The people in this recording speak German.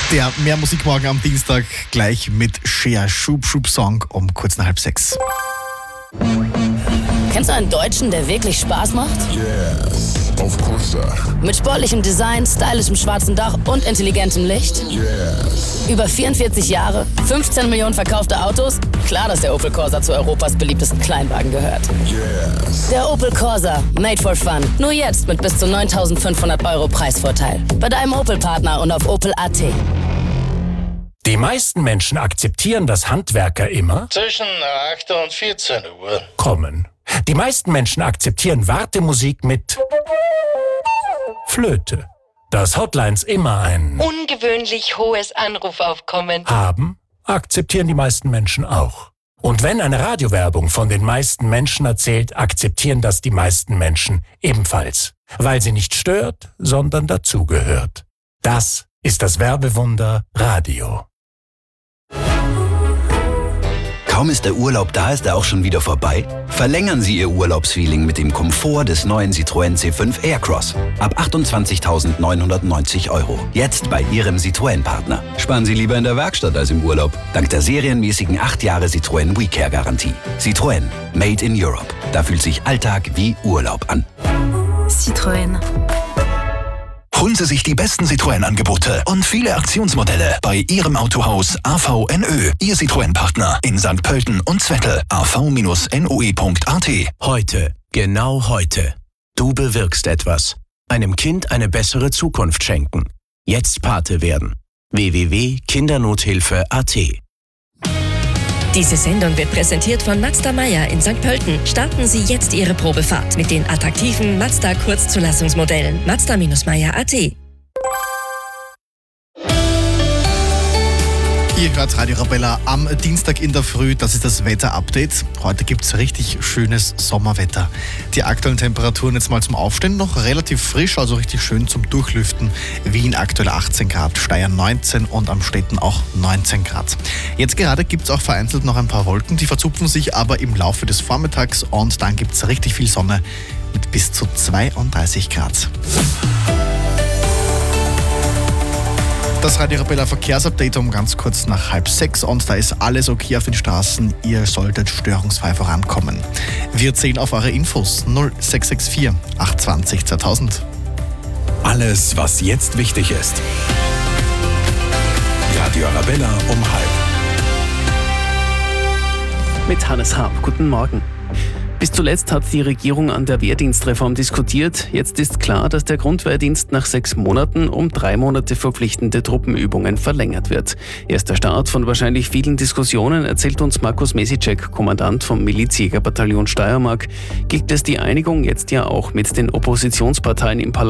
Der Mehr Musikmorgen am Dienstag gleich mit Cher, Schub Schub Song um kurz nach 5:30. Kennst du einen Deutschen, der wirklich Spaß macht? Yes, of course, sir. Mit sportlichem Design, stylischem schwarzen Dach und intelligentem Licht? Yes. Über 44 Jahre, 15 Millionen verkaufte Autos? Klar, dass der Opel Corsa zu Europas beliebtesten Kleinwagen gehört. Yes. Der Opel Corsa, made for fun. Nur jetzt mit bis zu 9.500 € Preisvorteil. Bei deinem Opel-Partner und auf Opel.at. Die meisten Menschen akzeptieren, dass Handwerker immer zwischen 8 und 14 Uhr kommen. Die meisten Menschen akzeptieren Wartemusik mit Flöte. Dass Hotlines immer ein ungewöhnlich hohes Anrufaufkommen haben, akzeptieren die meisten Menschen auch. Und wenn eine Radiowerbung von den meisten Menschen erzählt, akzeptieren das die meisten Menschen ebenfalls. Weil sie nicht stört, sondern dazugehört. Das ist das Werbewunder Radio. Kaum ist der Urlaub da, ist er auch schon wieder vorbei? Verlängern Sie Ihr Urlaubsfeeling mit dem Komfort des neuen Citroën C5 Aircross. Ab 28.990 €. Jetzt bei Ihrem Citroën-Partner. Sparen Sie lieber in der Werkstatt als im Urlaub. Dank der serienmäßigen 8 Jahre Citroën WeCare-Garantie. Citroën. Made in Europe. Da fühlt sich Alltag wie Urlaub an. Citroën. Holen Sie sich die besten Citroën-Angebote und viele Aktionsmodelle bei Ihrem Autohaus AVNÖ, Ihr Citroën-Partner in St. Pölten und Zwettl. av-noe.at. Heute, genau heute. Du bewirkst etwas. Einem Kind eine bessere Zukunft schenken. Jetzt Pate werden. www.kindernothilfe.at. Diese Sendung wird präsentiert von Mazda Meier in St. Pölten. Starten Sie jetzt Ihre Probefahrt mit den attraktiven Mazda Kurzzulassungsmodellen. Mazda-Meier.at. Ihr hört Radio Arabella am Dienstag in der Früh. Das ist das Wetter-Update. Heute gibt es richtig schönes Sommerwetter. Die aktuellen Temperaturen jetzt mal zum Aufstehen noch relativ frisch, also richtig schön zum Durchlüften. Wien aktuell 18 Grad, Steyr 19 und am Städten auch 19 Grad. Jetzt gerade gibt es auch vereinzelt noch ein paar Wolken, die verzupfen sich aber im Laufe des Vormittags und dann gibt es richtig viel Sonne mit bis zu 32 Grad. Das Radio Arabella Verkehrsupdate um ganz kurz nach 5:30 und da ist alles okay auf den Straßen. Ihr solltet störungsfrei vorankommen. Wir zählen auf eure Infos 0664 820 2000. Alles, was jetzt wichtig ist. Radio Arabella um 5:30. Mit Hannes Haab. Guten Morgen. Bis zuletzt hat die Regierung an der Wehrdienstreform diskutiert. Jetzt ist klar, dass der Grundwehrdienst nach 6 Monaten um 3 Monate verpflichtende Truppenübungen verlängert wird. Erster Start von wahrscheinlich vielen Diskussionen, erzählt uns Markus Mesicek, Kommandant vom Milizjägerbataillon Steiermark. Gilt es die Einigung jetzt ja auch mit den Oppositionsparteien im Parlament?